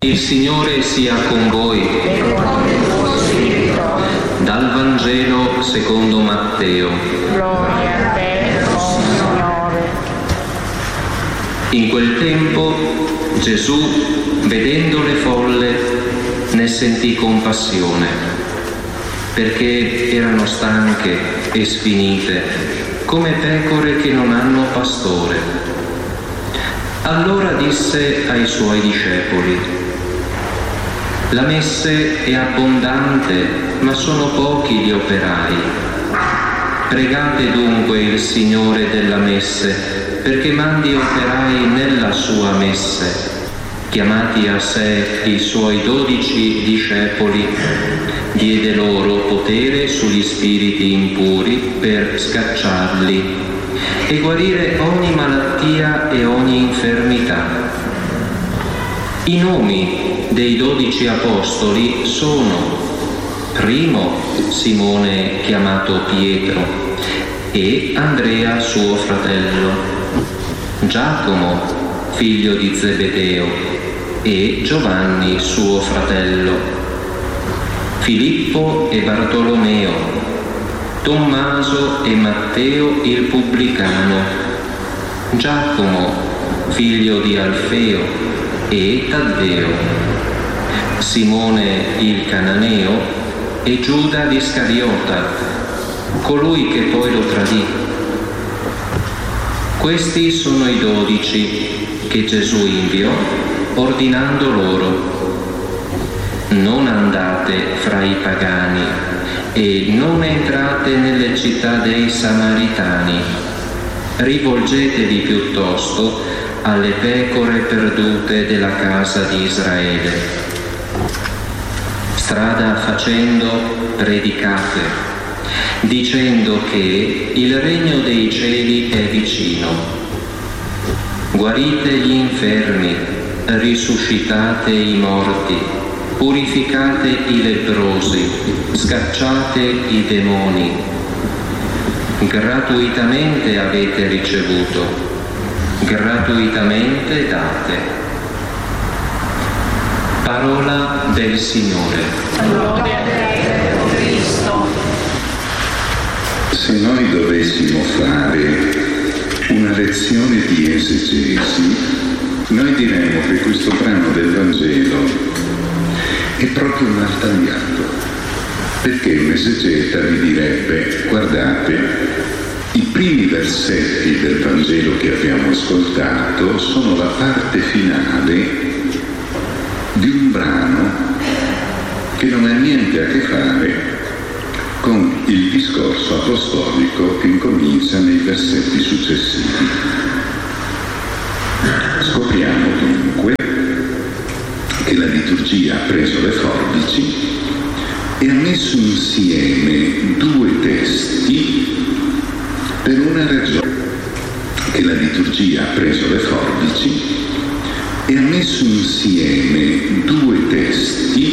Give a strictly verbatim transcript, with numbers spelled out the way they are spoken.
Il Signore sia con voi. E con il tuo spirito. Dal Vangelo secondo Matteo. Gloria a te, o Signore. In quel tempo Gesù, vedendo le folle, ne sentì compassione, perché erano stanche e sfinite, come pecore che non hanno pastore. Allora disse ai suoi discepoli: la messe è abbondante, ma sono pochi gli operai. Pregate dunque il Signore della messe, perché mandi operai nella sua messe. Chiamati a sé i suoi dodici discepoli, diede loro potere sugli spiriti impuri per scacciarli e guarire ogni malattia e ogni infermità. I nomi dei dodici apostoli sono: primo Simone chiamato Pietro e Andrea suo fratello, Giacomo figlio di Zebedeo e Giovanni suo fratello, Filippo e Bartolomeo, Tommaso e Matteo il pubblicano, Giacomo figlio di Alfeo e Taddeo, Simone il Cananeo e Giuda l'Iscariota, colui che poi lo tradì. Questi sono i dodici che Gesù inviò, ordinando loro: non andate fra i pagani e non entrate nelle città dei Samaritani, rivolgetevi piuttosto alle pecore perdute della casa di Israele. Strada facendo, predicate, dicendo che il regno dei cieli è vicino. Guarite gli infermi, risuscitate i morti, purificate i lebbrosi, scacciate i demoni. Gratuitamente avete ricevuto, gratuitamente date. Parola del Signore. Gloria a te, o Cristo. Se noi dovessimo fare una lezione di esegesi, noi diremmo che questo brano del Vangelo è proprio mal tagliato, perché un esegeta vi direbbe: guardate, i primi versetti del Vangelo che abbiamo ascoltato sono la parte finale di un brano che non ha niente a che fare con il discorso apostolico che incomincia nei versetti successivi. Scopriamo dunque che la liturgia ha preso le forbici e ha messo insieme due testi per una ragione: che la liturgia ha preso le forbici e ha messo insieme due testi